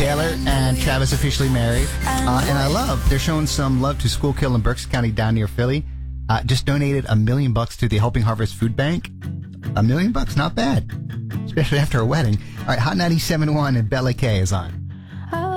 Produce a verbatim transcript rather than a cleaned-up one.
Taylor and Travis officially married. Uh, and I love, they're showing some love to Schuylkill in Berks County down near Philly. Uh, just donated a million bucks to the Helping Harvest Food Bank. A million bucks, not bad. Especially after a wedding. All right, Hot ninety-seven point one and Bella K is on.